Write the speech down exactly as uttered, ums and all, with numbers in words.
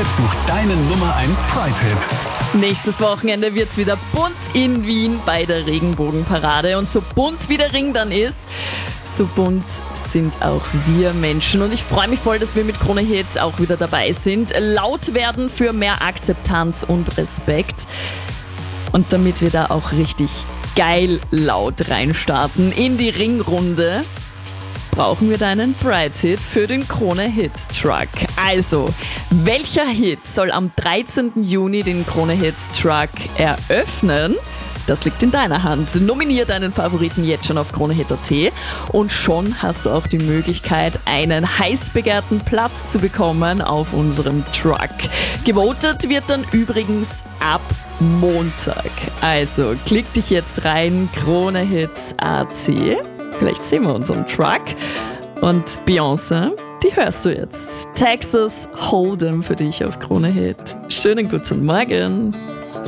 sucht deinen Nummer eins Pride-Hit. Nächstes Wochenende wird's wieder bunt in Wien bei der Regenbogenparade. Und so bunt wie der Ring dann ist, so bunt sind auch wir Menschen. Und ich freue mich voll, dass wir mit Krone Hits auch wieder dabei sind. Laut werden für mehr Akzeptanz und Respekt. Und damit wir da auch richtig geil laut reinstarten in die Ringrunde, brauchen wir deinen Pride-Hit für den Krone Hit Truck. Also, welcher Hit soll am dreizehnten Juni den Krone Hit Truck eröffnen? Das liegt in deiner Hand. Nominier deinen Favoriten jetzt schon auf kronehit punkt at und schon hast du auch die Möglichkeit, einen heiß begehrten Platz zu bekommen auf unserem Truck. Gewotet wird dann übrigens ab Montag. Also klick dich jetzt rein, kronehit punkt at. Vielleicht sehen wir unseren Truck. Und Beyoncé, die hörst du jetzt. Texas Hold'em für dich auf Krone Hit. Schönen guten Morgen.